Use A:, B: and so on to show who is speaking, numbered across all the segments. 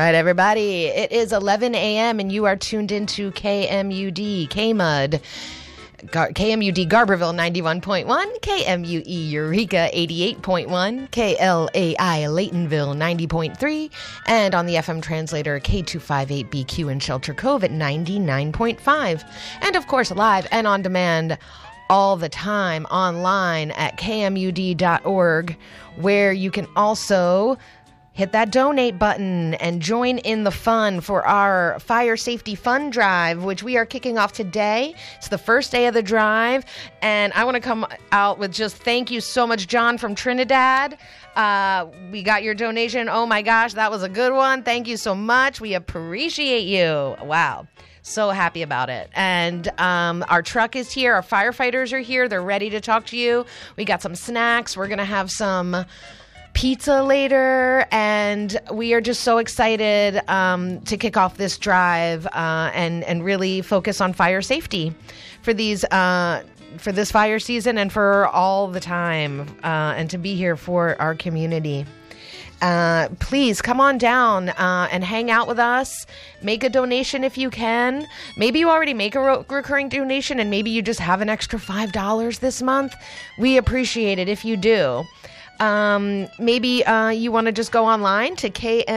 A: right, everybody. It is 11 a.m. and you are tuned into KMUD, KMUD. KMUD Garberville 91.1, KMUE Eureka 88.1, KLAI Laytonville 90.3, and on the FM translator K258BQ in Shelter Cove at 99.5. And of course, live and on demand all the time online at kmud.org, where you can also hit that donate button and join in the fun for our Fire Safety Fund Drive, which we are kicking off today. It's the first day of the drive, and I want to come out with just thank you so much, John from Trinidad. We got your donation. Oh my gosh, that was a good one. Thank you so much. We appreciate you. Wow. So happy about it. And our truck is here. Our firefighters are here. They're ready to talk to you. We got some snacks. We're going to have some pizza later, and we are just so excited to kick off this drive and really focus on fire safety for these for this fire season and for all the time, and to be here for our community. Please come on down and hang out with us. Make a donation if you can. Maybe you already make a recurring donation and maybe you just have an extra $5 this month. We appreciate it if you do. Maybe you want to just go online to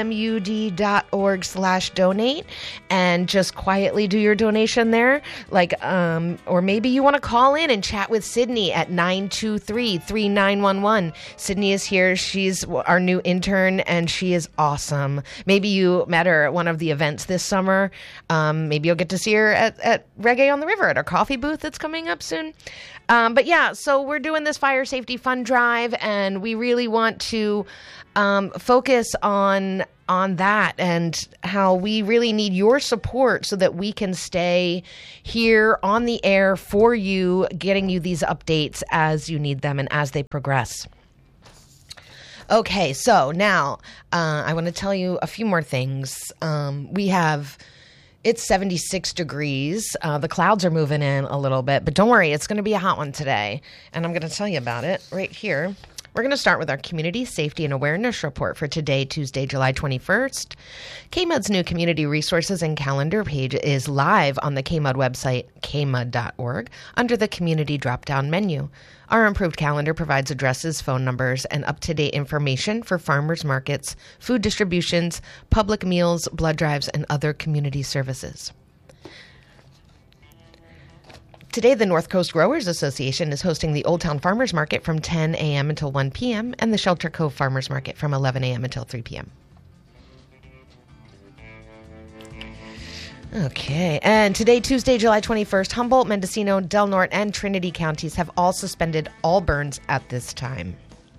A: kmud.org/donate and just quietly do your donation there. Or maybe you want to call in and chat with Sydney at 923-3911. Sydney is here. She's our new intern and she is awesome. Maybe you met her at one of the events this summer. Maybe you'll get to see her at Reggae on the River at our coffee booth that's coming up soon. But yeah, so we're doing this Fire Safety Fund Drive, and we really want to focus on that and how we really need your support so that we can stay here on the air for you, getting you these updates as you need them and as they progress. Okay, so now I want to tell you a few more things. It's 76 degrees. The clouds are moving in a little bit, but don't worry, it's going to be a hot one today, and I'm going to tell you about it right here. We're going to start with our Community Safety and Awareness Report for today, Tuesday, July 21st. KMUD's new Community Resources and Calendar page is live on the KMUD website, kmud.org, under the Community drop-down menu. Our improved calendar provides addresses, phone numbers, and up-to-date information for farmers markets, food distributions, public meals, blood drives, and other community services. Today, the North Coast Growers Association is hosting the Old Town Farmers Market from 10 a.m. until 1 p.m. and the Shelter Cove Farmers Market from 11 a.m. until 3 p.m. Okay, and today, Tuesday, July 21st, Humboldt, Mendocino, Del Norte, and Trinity counties have all suspended all burns at this time.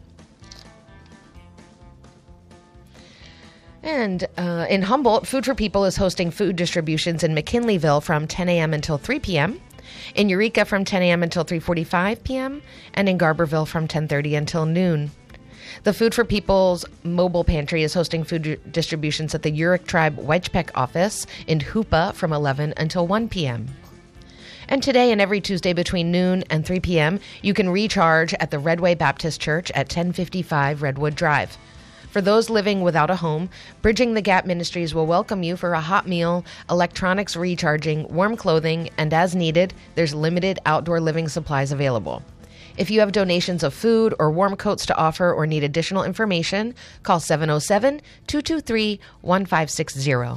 A: And in Humboldt, Food for People is hosting food distributions in McKinleyville from 10 a.m. until 3 p.m., in Eureka from 10 a.m. until 3:45 p.m., and in Garberville from 10:30 until noon. The Food for People's Mobile Pantry is hosting food distributions at the Yurok Tribe Weichpec office in Hoopa from 11 until 1 p.m. And today and every Tuesday between noon and 3 p.m., you can recharge at the Redway Baptist Church at 1055 Redwood Drive. For those living without a home, Bridging the Gap Ministries will welcome you for a hot meal, electronics recharging, warm clothing, and as needed, there's limited outdoor living supplies available. If you have donations of food or warm coats to offer or need additional information, call 707-223-1560.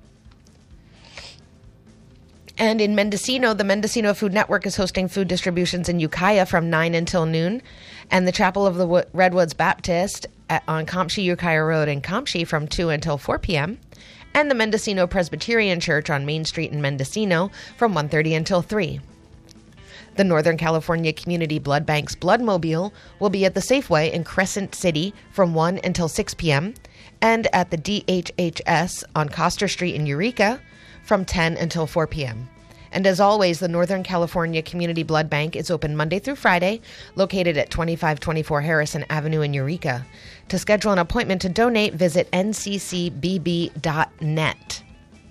A: And in Mendocino, the Mendocino Food Network is hosting food distributions in Ukiah from 9 until noon, and the Chapel of the Redwoods Baptist on Compshe Ukiah Road in Compshe from 2 until 4 p.m., and the Mendocino Presbyterian Church on Main Street in Mendocino from 1:30 until 3. The Northern California Community Blood Bank's Bloodmobile will be at the Safeway in Crescent City from 1 until 6 p.m. and at the DHHS on Coster Street in Eureka from 10 until 4 p.m. And as always, the Northern California Community Blood Bank is open Monday through Friday, located at 2524 Harrison Avenue in Eureka. To schedule an appointment to donate, visit nccbb.net.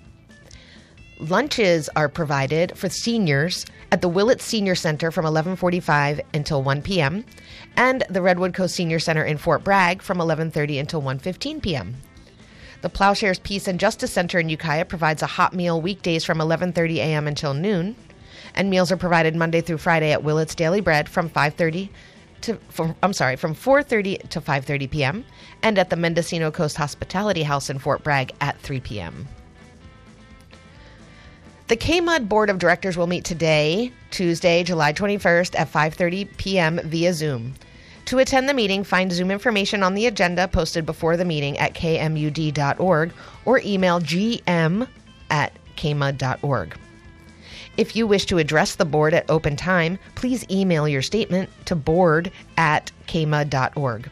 A: Lunches are provided for seniors at the Willits Senior Center from 11:45 until 1 p.m. and the Redwood Coast Senior Center in Fort Bragg from 11:30 until 1:15 p.m. The Plowshares Peace and Justice Center in Ukiah provides a hot meal weekdays from 11:30 a.m. until noon. And meals are provided Monday through Friday at Willett's Daily Bread from 4:30 to 5:30 p.m. and at the Mendocino Coast Hospitality House in Fort Bragg at 3 p.m. The KMUD Board of Directors will meet today, Tuesday, July 21st at 5:30 p.m. via Zoom. To attend the meeting, find Zoom information on the agenda posted before the meeting at kmud.org or email gm@kmud.org. If you wish to address the board at open time, please email your statement to board@kmud.org.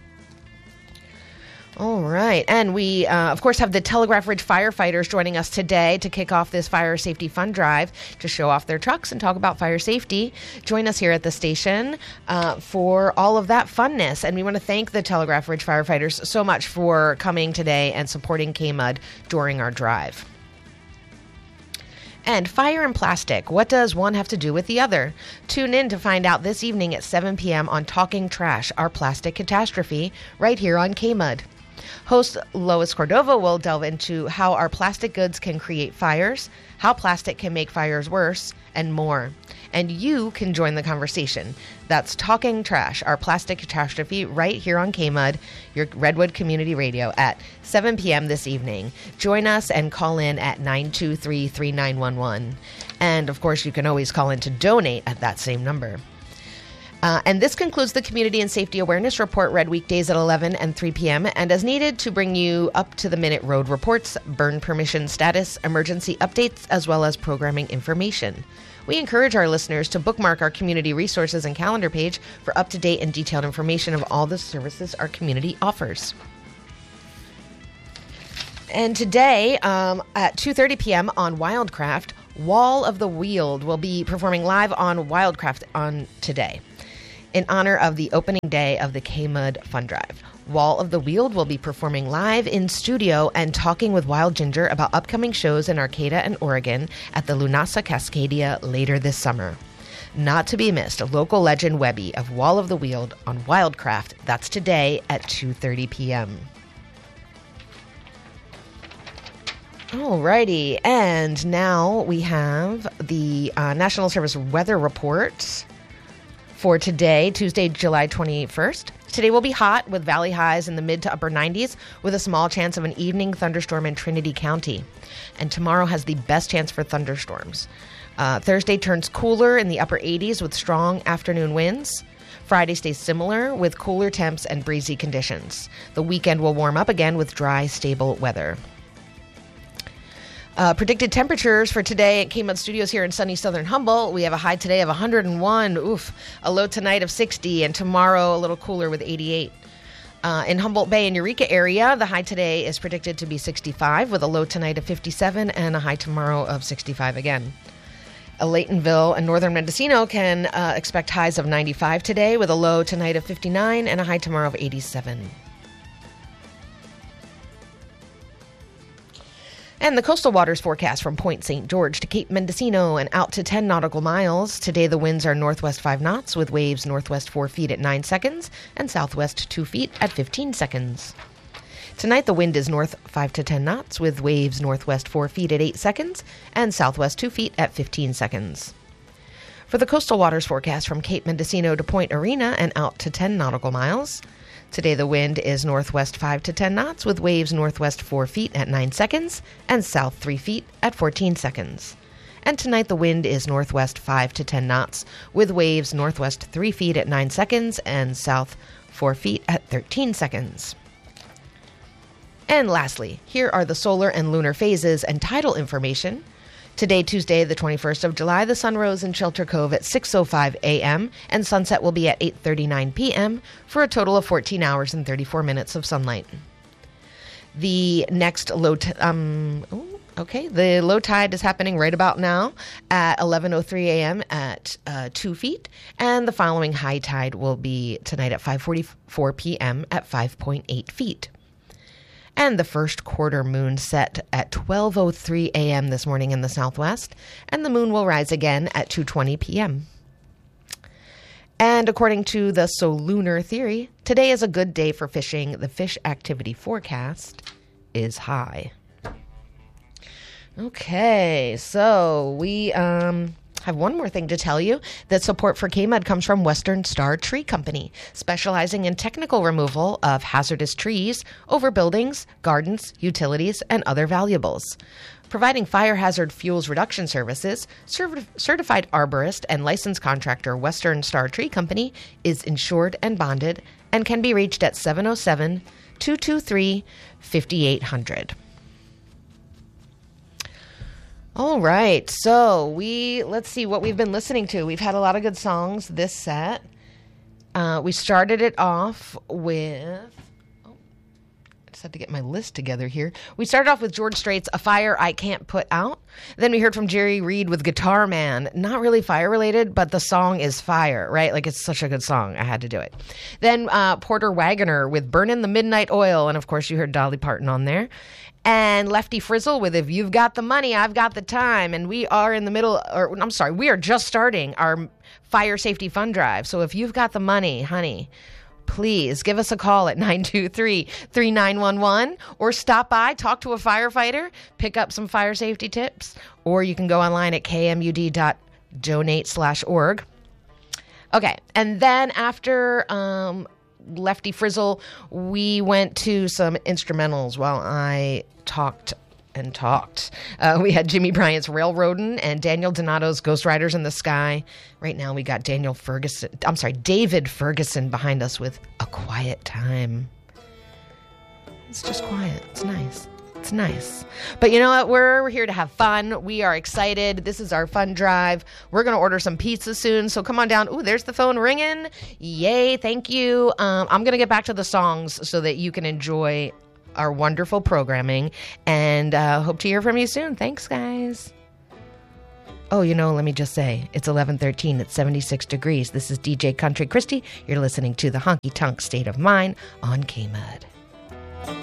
A: All right. And we, of course, have the Telegraph Ridge firefighters joining us today to kick off this fire safety fund drive to show off their trucks and talk about fire safety. Join us here at the station for all of that funness. And we want to thank the Telegraph Ridge firefighters so much for coming today and supporting KMUD during our drive. And fire and plastic. What does one have to do with the other? Tune in to find out this evening at 7 p.m. on Talking Trash, Our Plastic Catastrophe, right here on KMUD. Host Lois Cordova will delve into how our plastic goods can create fires, how plastic can make fires worse, and more. And you can join the conversation. That's Talking Trash, Our Plastic Catastrophe, right here on KMUD, your Redwood Community Radio, at 7 p.m. this evening. Join us and call in at 923-3911. And, of course, you can always call in to donate at that same number. And this concludes the Community and Safety Awareness Report, read weekdays at 11 and 3 p.m. and as needed to bring you up-to-the-minute road reports, burn permission status, emergency updates, as well as programming information. We encourage our listeners to bookmark our community resources and calendar page for up-to-date and detailed information of all the services our community offers. And today, at 2:30 p.m. on Wildcraft, Wall of the Weald will be performing live on Wildcraft on today, in honor of the opening day of the KMUD Fund Drive. Wall of the Weald will be performing live in studio and talking with Wild Ginger about upcoming shows in Arcata and Oregon at the Lunasa Cascadia later this summer. Not to be missed, local legend Webby of Wall of the Weald on Wildcraft. That's today at 2:30 p.m. Alrighty, and now we have the National Service Weather Report for today, Tuesday, July 21st. Today will be hot with valley highs in the mid to upper 90s with a small chance of an evening thunderstorm in Trinity County. And tomorrow has the best chance for thunderstorms. Thursday turns cooler in the upper 80s with strong afternoon winds. Friday stays similar with cooler temps and breezy conditions. The weekend will warm up again with dry, stable weather. Predicted temperatures for today at KMUD Studios here in sunny southern Humboldt. We have a high today of 101, a low tonight of 60, and tomorrow a little cooler with 88. In Humboldt Bay and Eureka area, the high today is predicted to be 65 with a low tonight of 57 and a high tomorrow of 65 again. Laytonville and northern Mendocino can expect highs of 95 today with a low tonight of 59 and a high tomorrow of 87. And the coastal waters forecast from Point St. George to Cape Mendocino and out to 10 nautical miles. Today the winds are northwest 5 knots with waves northwest 4 feet at 9 seconds and southwest 2 feet at 15 seconds. Tonight the wind is north 5 to 10 knots with waves northwest 4 feet at 8 seconds and southwest 2 feet at 15 seconds. For the coastal waters forecast from Cape Mendocino to Point Arena and out to 10 nautical miles. Today the wind is northwest 5 to 10 knots with waves northwest 4 feet at 9 seconds and south 3 feet at 14 seconds. And tonight the wind is northwest 5 to 10 knots with waves northwest 3 feet at 9 seconds and south 4 feet at 13 seconds. And lastly, here are the solar and lunar phases and tidal information. Today, Tuesday, the 21st of July, the sun rose in Shelter Cove at 6:05 a.m. and sunset will be at 8:39 p.m. for a total of 14 hours and 34 minutes of sunlight. The next low the low tide is happening right about now at 11:03 a.m. at 2 feet, and the following high tide will be tonight at 5:44 p.m. at 5.8 feet. And the first quarter moon set at 12:03 a.m. this morning in the southwest, and the moon will rise again at 2:20 p.m. And according to the Solunar theory, today is a good day for fishing. The fish activity forecast is high. Okay, so we have one more thing to tell you. That support for KMUD comes from Western Star Tree Company, specializing in technical removal of hazardous trees over buildings, gardens, utilities, and other valuables. Providing fire hazard fuels reduction services, certified arborist and licensed contractor Western Star Tree Company is insured and bonded and can be reached at 707-223-5800. All right, so let's see what we've been listening to. We've had a lot of good songs this set. We started it off with... I just had to get my list together here. We started off with George Strait's A Fire I Can't Put Out. Then we heard from Jerry Reed with Guitar Man. Not really fire-related, but the song is fire, right? Like, it's such a good song. I had to do it. Then Porter Wagoner with Burnin' the Midnight Oil. And, of course, you heard Dolly Parton on there. And Lefty Frizzle with If You've Got the Money, I've Got the Time. And we are in the middle, we are just starting our Fire Safety Fund Drive. So if you've got the money, honey, please give us a call at 923-3911 or stop by, talk to a firefighter, pick up some fire safety tips, or you can go online at kmud.donate/org. Okay, and then after Lefty Frizzle, we went to some instrumentals while I talked and talked. We had Jimmy Bryant's Railroadin' and Daniel Donato's Ghost Riders in the Sky. Right now we got David Ferguson behind us with A Quiet Time. It's just quiet. It's nice. It's nice. But you know what? We're here to have fun. We are excited. This is our fun drive. We're going to order some pizza soon. So come on down. Ooh, there's the phone ringing. Yay. Thank you. I'm going to get back to the songs so that you can enjoy our wonderful programming, and hope to hear from you soon. Thanks, guys. Oh, let me just say, it's 11:13. It's 76 degrees. This is DJ Country Christy. You're listening to the Honky Tonk State of Mind on KMUD.